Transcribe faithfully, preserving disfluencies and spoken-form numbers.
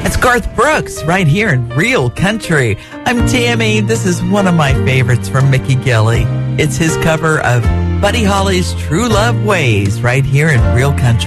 It's Garth Brooks right here in Real Country. I'm Tammy. This is one of my favorites from Mickey Gilley. It's his cover of Buddy Holly's True Love Ways right here in Real Country.